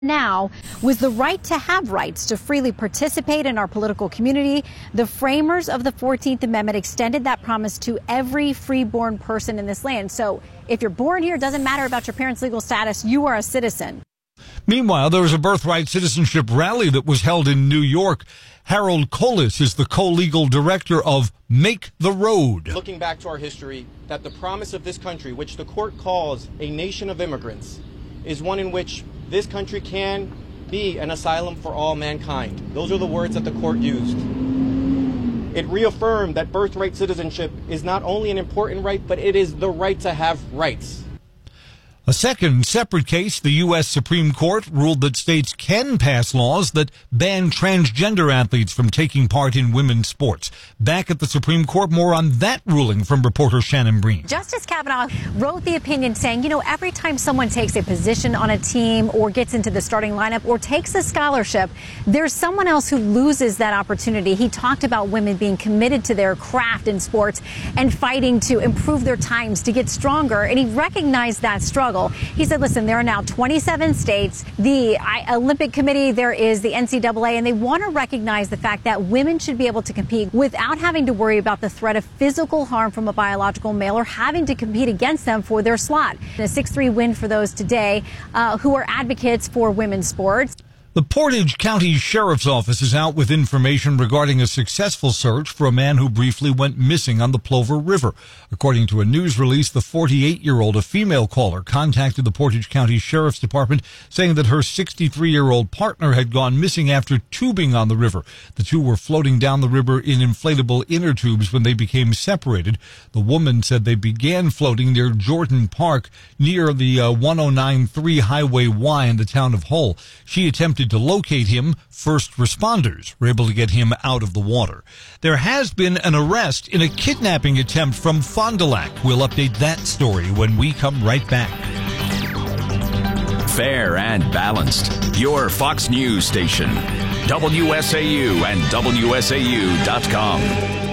now was the right to have rights to freely participate in our political community. The framers of the 14th Amendment extended that promise to every freeborn person in this land. So if you're born here, it doesn't matter about your parents' legal status, you are a citizen. Meanwhile, there was a birthright citizenship rally that was held in New York. Harold Collis is the co-legal director of Make the Road. Looking back to our history, that the promise of this country, which the court calls a nation of immigrants, is one in which this country can be an asylum for all mankind. Those are the words that the court used. It reaffirmed that birthright citizenship is not only an important right, but it is the right to have rights. A second separate case, the U.S. Supreme Court ruled that states can pass laws that ban transgender athletes from taking part in women's sports. Back at the Supreme Court, more on that ruling from reporter Shannon Breen. Justice Kavanaugh wrote the opinion saying, every time someone takes a position on a team or gets into the starting lineup or takes a scholarship, there's someone else who loses that opportunity. He talked about women being committed to their craft in sports and fighting to improve their times, to get stronger, and he recognized that struggle. He said, listen, there are now 27 states, the Olympic Committee, there is the NCAA, and they want to recognize the fact that women should be able to compete without having to worry about the threat of physical harm from a biological male or having to compete against them for their slot. A 6-3 win for those today who are advocates for women's sports. The Portage County Sheriff's Office is out with information regarding a successful search for a man who briefly went missing on the Plover River. According to a news release, the 48-year-old, a female caller, contacted the Portage County Sheriff's Department saying that her 63-year-old partner had gone missing after tubing on the river. The two were floating down the river in inflatable inner tubes when they became separated. The woman said they began floating near Jordan Park near the 1093 Highway Y in the town of Hull. She attempted to locate him. First responders were able to get him out of the water. There has been an arrest in a kidnapping attempt from Fond du Lac. We'll update that story when we come right back. Fair and balanced. Your Fox News station. WSAU and WSAU.com.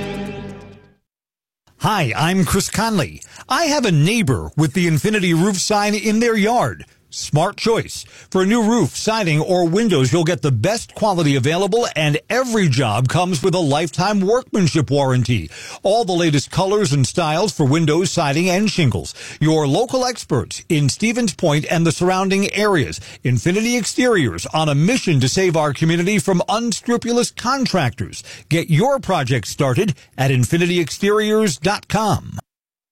Hi, I'm Chris Conley. I have a neighbor with the Infinity Roof sign in their yard. Smart choice. For a new roof, siding, or windows, you'll get the best quality available, and every job comes with a lifetime workmanship warranty. All the latest colors and styles for windows, siding, and shingles. Your local experts in Stevens Point and the surrounding areas. Infinity Exteriors, on a mission to save our community from unscrupulous contractors. Get your project started at infinityexteriors.com.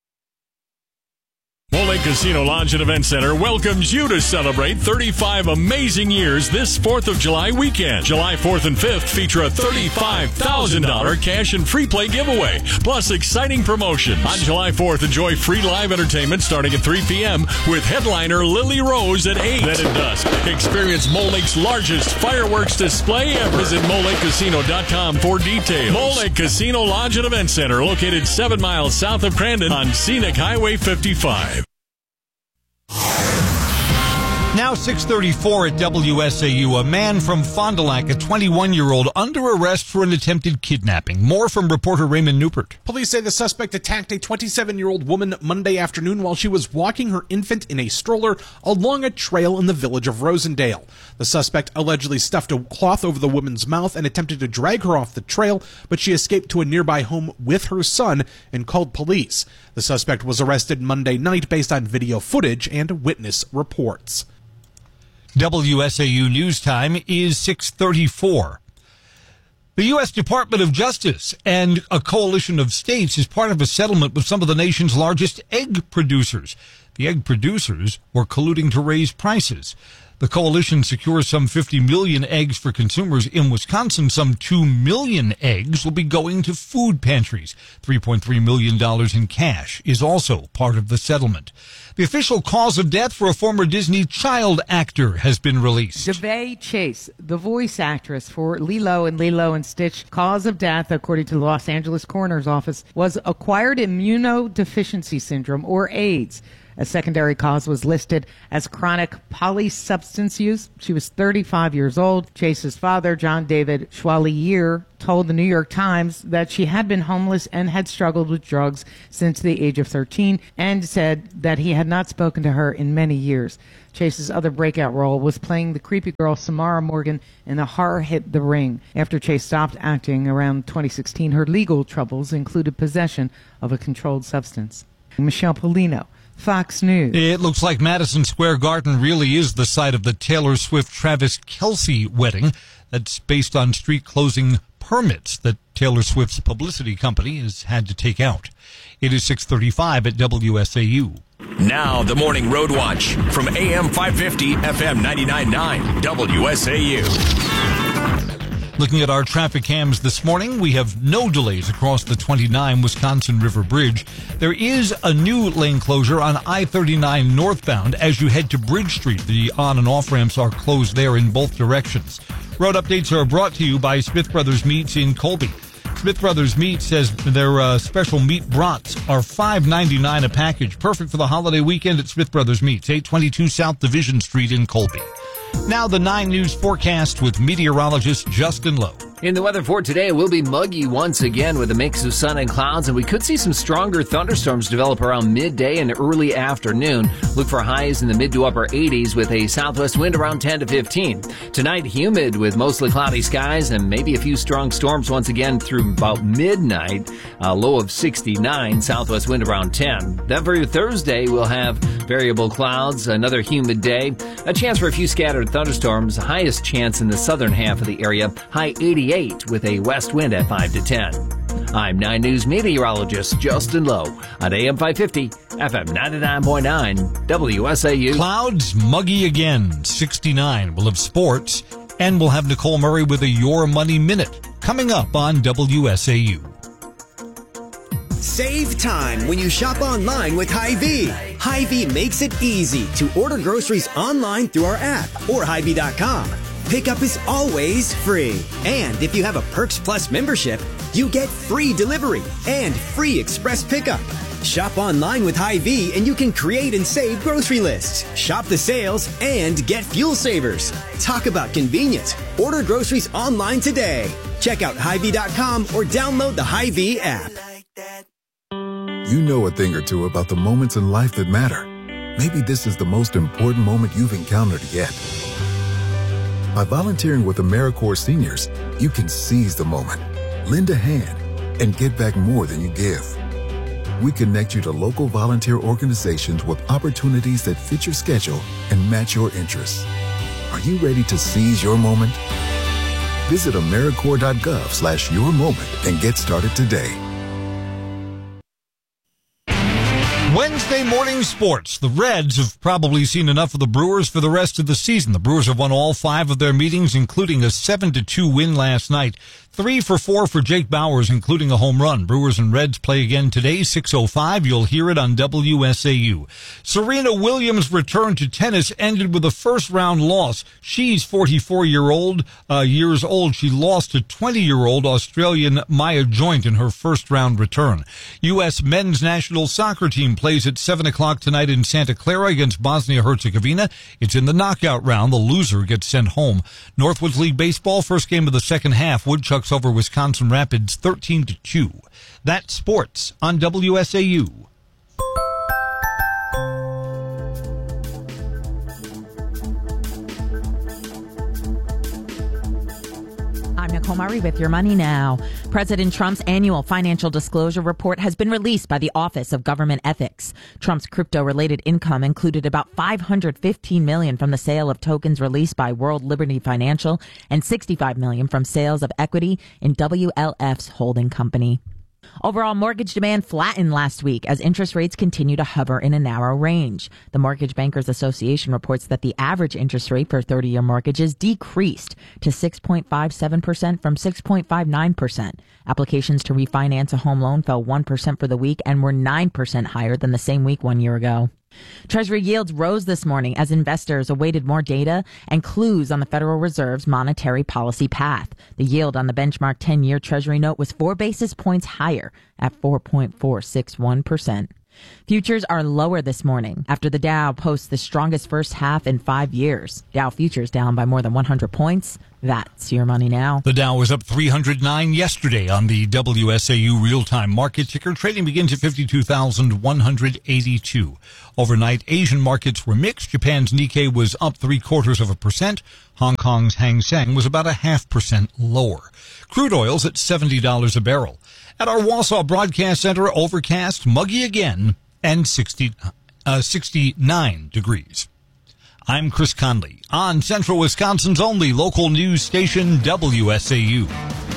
Mole Lake Casino Lodge and Event Center welcomes you to celebrate 35 amazing years this 4th of July weekend. July 4th and 5th feature a $35,000 cash and free play giveaway, plus exciting promotions. On July 4th, enjoy free live entertainment starting at 3 p.m. with headliner Lily Rose at 8. Then at dusk, experience Mole Lake's largest fireworks display ever. Visit MoleLakeCasino.com for details. Mole Lake Casino Lodge and Event Center, located 7 miles south of Crandon on Scenic Highway 55. Now 6:34 at WSAU. A man from Fond du Lac, a 21-year-old, under arrest for an attempted kidnapping. More from reporter Raymond Newport. Police say the suspect attacked a 27-year-old woman Monday afternoon while she was walking her infant in a stroller along a trail in the village of Rosendale. The suspect allegedly stuffed a cloth over the woman's mouth and attempted to drag her off the trail, but she escaped to a nearby home with her son and called police. The suspect was arrested Monday night based on video footage and witness reports. WSAU News Time is 6:34. The U.S. Department of Justice and a coalition of states is part of a settlement with some of the nation's largest egg producers. The egg producers were colluding to raise prices. The coalition secures some 50 million eggs for consumers in Wisconsin. Some 2 million eggs will be going to food pantries. $3.3 million in cash is also part of the settlement. The official cause of death for a former Disney child actor has been released. Devay Chase, the voice actress for Lilo and Lilo and Stitch, cause of death, according to the Los Angeles Coroner's Office, was acquired immunodeficiency syndrome, or AIDS. A secondary cause was listed as chronic polysubstance use. She was 35 years old. Chase's father, John David Chwalier, told the New York Times that she had been homeless and had struggled with drugs since the age of 13, and said that he had not spoken to her in many years. Chase's other breakout role was playing the creepy girl Samara Morgan in the horror hit The Ring. After Chase stopped acting around 2016, her legal troubles included possession of a controlled substance. Michelle Polino, Fox News. It looks like Madison Square Garden really is the site of the Taylor Swift-Travis Kelce wedding. That's based on street closing permits that Taylor Swift's publicity company has had to take out. It is 6:35 at WSAU. Now, the Morning Road Watch from AM 550, FM 99.9, WSAU. Looking at our traffic cams this morning, we have no delays across the 29 Wisconsin River Bridge. There is a new lane closure on I-39 northbound as you head to Bridge Street. The on and off ramps are closed there in both directions. Road updates are brought to you by Smith Brothers Meats in Colby. Smith Brothers Meat says their special meat brats are $5.99 a package. Perfect for the holiday weekend at Smith Brothers Meats, 822 South Division Street in Colby. Now the 9 News forecast with meteorologist Justin Lowe. In the weather for today, it will be muggy once again with a mix of sun and clouds, and we could see some stronger thunderstorms develop around midday and early afternoon. Look for highs in the mid to upper 80s with a southwest wind around 10 to 15. Tonight, humid with mostly cloudy skies and maybe a few strong storms once again through about midnight. A low of 69, southwest wind around 10. Then for your Thursday, we'll have variable clouds, another humid day, a chance for a few scattered thunderstorms, highest chance in the southern half of the area, high 88 with a west wind at 5 to 10. I'm 9 News meteorologist Justin Lowe on AM 550, FM 99.9, WSAU. Clouds, muggy again, 69. We'll have sports, and we'll have Nicole Murray with a Your Money Minute coming up on WSAU. Save time when you shop online with Hy-Vee. Hy-Vee makes it easy to order groceries online through our app or Hy-Vee.com. Pickup is always free. And if you have a Perks Plus membership, you get free delivery and free express pickup. Shop online with Hy-Vee and you can create and save grocery lists. Shop the sales and get fuel savers. Talk about convenience. Order groceries online today. Check out Hy-Vee.com or download the Hy-Vee app. You know a thing or two about the moments in life that matter. Maybe this is the most important moment you've encountered yet. By volunteering with AmeriCorps Seniors, you can seize the moment, lend a hand, and get back more than you give. We connect you to local volunteer organizations with opportunities that fit your schedule and match your interests. Are you ready to seize your moment? Visit AmeriCorps.gov/yourmoment and get started today. Wednesday morning sports. The Reds have probably seen enough of the Brewers for the rest of the season. The Brewers have won all 5 of their meetings, including a 7-2 win last night. 3 for 4 for Jake Bauers, including a home run. Brewers and Reds play again today, 6:05. You'll hear it on WSAU. Serena Williams' return to tennis ended with a first-round loss. She's 44 years old. She lost to 20-year-old Australian Maya Joint in her first-round return. U.S. men's national soccer team plays at 7 o'clock tonight in Santa Clara against Bosnia-Herzegovina. It's in the knockout round. The loser gets sent home. Northwoods League Baseball, first game of the second half. Woodchucks over Wisconsin Rapids 13-2. That's sports on WSAU. I'm Nicole Murray with Your Money Now. President Trump's annual financial disclosure report has been released by the Office of Government Ethics. Trump's crypto-related income included about $515 million from the sale of tokens released by World Liberty Financial and $65 million from sales of equity in WLF's holding company. Overall mortgage demand flattened last week as interest rates continue to hover in a narrow range. The Mortgage Bankers Association reports that the average interest rate for 30-year mortgages decreased to 6.57% from 6.59%. Applications to refinance a home loan fell 1% for the week and were 9% higher than the same week 1 year ago. Treasury yields rose this morning as investors awaited more data and clues on the Federal Reserve's monetary policy path. The yield on the benchmark 10-year Treasury note was 4 basis points higher at 4.461%. Futures are lower this morning after the Dow posts the strongest first half in 5 years. Dow futures down by more than 100 points. That's your money now. The Dow was up 309 yesterday on the WSAU real-time market ticker. Trading begins at 52,182. Overnight, Asian markets were mixed. Japan's Nikkei was up 0.75%. Hong Kong's Hang Seng was about 0.5% lower. Crude oil's at $70 a barrel. At our Wausau Broadcast Center, overcast, muggy again, and 69 degrees. I'm Chris Conley on Central Wisconsin's only local news station, WSAU.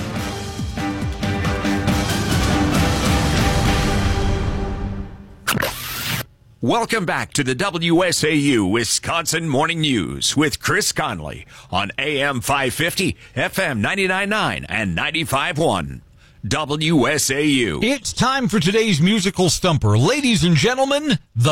Welcome back to the WSAU Wisconsin Morning News with Chris Conley on AM 550, FM 99.9, and 95.1. WSAU. It's time for today's musical stumper. Ladies and gentlemen, the